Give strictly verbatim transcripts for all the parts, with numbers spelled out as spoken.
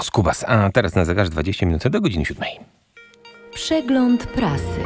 Skubas. A teraz na zegarze dwadzieścia minut do godziny siódmej. Przegląd prasy.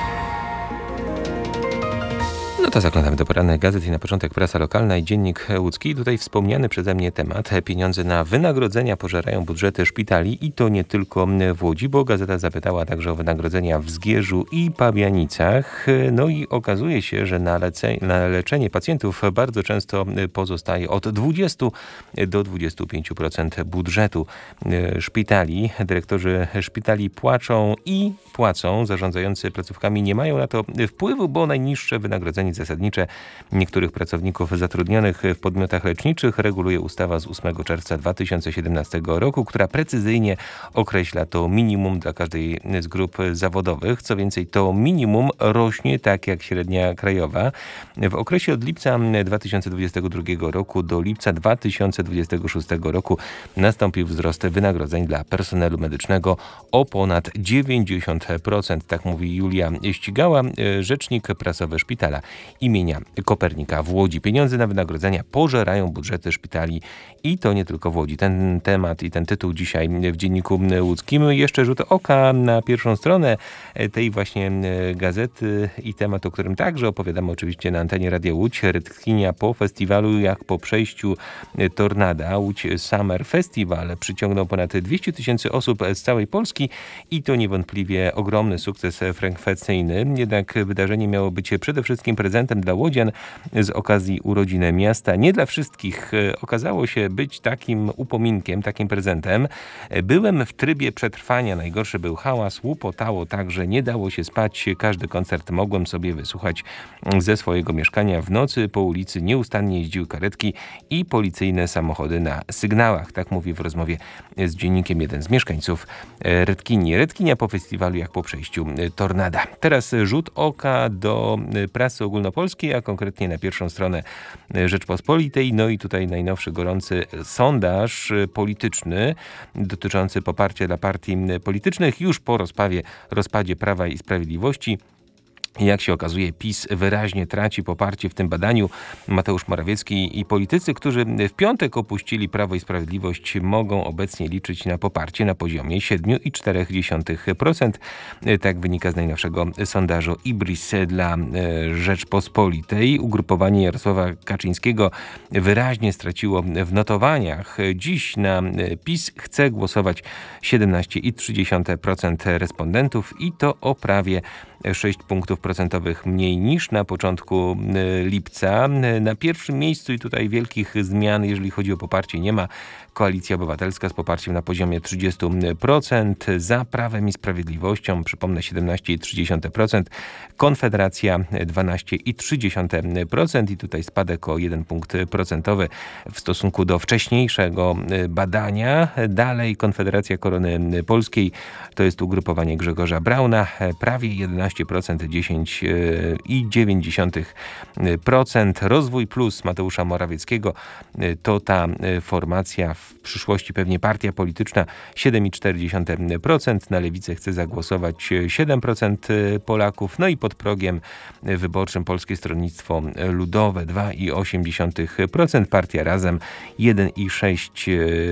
No to zaglądamy do porannych gazet i na początek prasa lokalna i Dziennik Łódzki. Tutaj wspomniany przeze mnie temat. Pieniądze na wynagrodzenia pożerają budżety szpitali i to nie tylko w Łodzi, bo gazeta zapytała także o wynagrodzenia w Zgierzu i Pabianicach. No i okazuje się, że na, lece- na leczenie pacjentów bardzo często pozostaje od dwudziestu do dwudziestu pięciu procent budżetu szpitali. Dyrektorzy szpitali płaczą i płacą. Zarządzający placówkami nie mają na to wpływu, bo najniższe wynagrodzenie zasadnicze niektórych pracowników zatrudnionych w podmiotach leczniczych reguluje ustawa z ósmego czerwca dwa tysiące siedemnastego roku, która precyzyjnie określa to minimum dla każdej z grup zawodowych. Co więcej, to minimum rośnie tak jak średnia krajowa. W okresie od lipca dwa tysiące dwudziestego drugiego roku do lipca dwa tysiące dwudziestego szóstego roku nastąpił wzrost wynagrodzeń dla personelu medycznego o ponad dziewięćdziesiąt procent. Tak mówi Julia Ścigała, rzecznik prasowy szpitala imienia Kopernika w Łodzi. Pieniądze na wynagrodzenia pożerają budżety szpitali i to nie tylko w Łodzi. Ten temat i ten tytuł dzisiaj w Dzienniku Łódzkim. Jeszcze rzut oka na pierwszą stronę tej właśnie gazety i temat, o którym także opowiadamy oczywiście na antenie Radia Łódź. Rytkinia po festiwalu jak po przejściu tornada. Łódź Summer Festival przyciągnął ponad dwieście tysięcy osób z całej Polski i to niewątpliwie ogromny sukces frekwencyjny. Jednak wydarzenie miało być przede wszystkim prezentem dla łodzian z okazji urodziny miasta. Nie dla wszystkich okazało się być takim upominkiem, takim prezentem. Byłem w trybie przetrwania. Najgorszy był hałas, łupotało tak, że nie dało się spać. Każdy koncert mogłem sobie wysłuchać ze swojego mieszkania. W nocy po ulicy nieustannie jeździły karetki i policyjne samochody na sygnałach. Tak mówi w rozmowie z Dziennikiem jeden z mieszkańców Rytkinii. Rytkinia po festiwalu jak po przejściu tornada. Teraz rzut oka do prasy ogólnopolskiej, a konkretnie na pierwszą stronę Rzeczpospolitej. No i tutaj najnowszy gorący sondaż polityczny dotyczący poparcia dla partii politycznych już po rozpawie, rozpadzie Prawa i Sprawiedliwości. Jak się okazuje, PiS wyraźnie traci poparcie w tym badaniu. Mateusz Morawiecki i politycy, którzy w piątek opuścili Prawo i Sprawiedliwość, mogą obecnie liczyć na poparcie na poziomie siedem i cztery dziesiąte procent. Tak wynika z najnowszego sondażu Ibris dla Rzeczpospolitej. Ugrupowanie Jarosława Kaczyńskiego wyraźnie straciło w notowaniach. Dziś na PiS chce głosować siedemnaście i trzy dziesiąte procent respondentów i to o prawie sześć punktów procentowych mniej niż na początku lipca. Na pierwszym miejscu i tutaj wielkich zmian, jeżeli chodzi o poparcie, nie ma. Koalicja Obywatelska z poparciem na poziomie trzydzieści procent. Za Prawem i Sprawiedliwością, przypomnę, siedemnaście i trzy dziesiąte procent. Konfederacja dwanaście i trzy dziesiąte procent i tutaj spadek o jeden punkt procentowy w stosunku do wcześniejszego badania. Dalej Konfederacja Korony Polskiej, to jest ugrupowanie Grzegorza Brauna, prawie jedenaście procent, dziesięć i dziewięć dziesiątych procent. Rozwój Plus Mateusza Morawieckiego to ta formacja, w przyszłości pewnie partia polityczna, siedem i cztery dziesiąte procent. Na Lewicę chce zagłosować siedem procent Polaków. No i pod progiem wyborczym Polskie Stronnictwo Ludowe dwa i osiem dziesiątych procent. Partia Razem jeden i sześć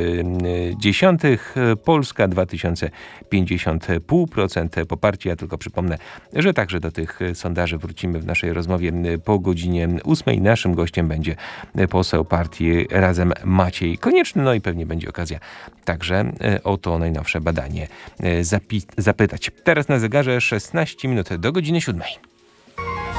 dziesiątych procent. Polska dwa tysiące pięćdziesiąt pół procent poparcia. Ja tylko przypomnę, że także do tych sondaży wrócimy w naszej rozmowie po godzinie ósmej. Naszym gościem będzie poseł partii Razem Maciej Konieczny. No i pewnie będzie okazja także o to najnowsze badanie zapi- zapytać. Teraz na zegarze szesnaście minut do godziny siódmej.